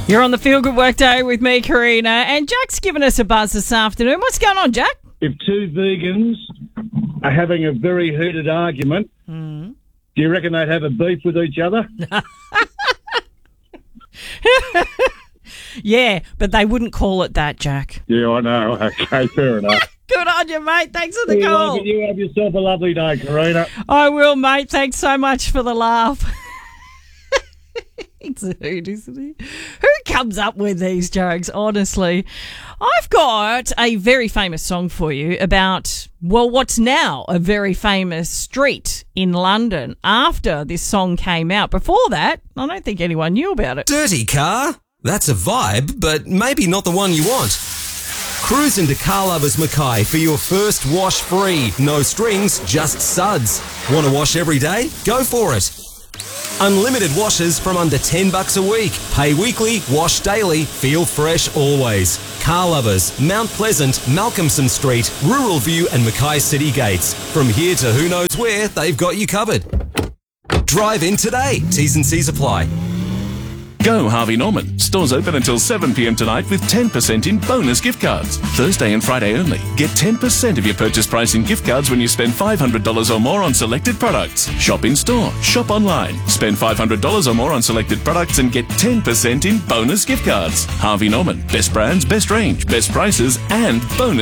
You're on the Feel Good Workday with me, Karina, and Jack's given us a buzz this afternoon. What's going on, Jack? If two vegans are having a very heated argument, do you reckon they'd have a beef with each other? Yeah, but they wouldn't call it that, Jack. Yeah, I know. Okay, fair enough. Good on you, mate. Thanks for the call. You have yourself a lovely day, Karina. I will, mate. Thanks so much for the laugh. He's a hoot, isn't he? Who comes up with these jokes, honestly? I've got a very famous song for you about, well, what's now a very famous street in London after this song came out. Before that, I don't think anyone knew about it. Dirty car? That's a vibe, but maybe not the one you want. Cruise into Car Lovers Mackay for your first wash free. No strings, just suds. Want to wash every day? Go for it. Unlimited washes from under $10 a week. Pay weekly, wash daily, feel fresh always. Car Lovers, Mount Pleasant, Malcolmson Street, Rural View and Mackay City Gates. From here to who knows where, they've got you covered. Drive in today. T's and C's apply. Go Harvey Norman. Stores open until 7 p.m. tonight with 10% in bonus gift cards. Thursday and Friday only. Get 10% of your purchase price in gift cards when you spend $500 or more on selected products. Shop in store. Shop online. Spend $500 or more on selected products and get 10% in bonus gift cards. Harvey Norman. Best brands, best range, best prices and bonus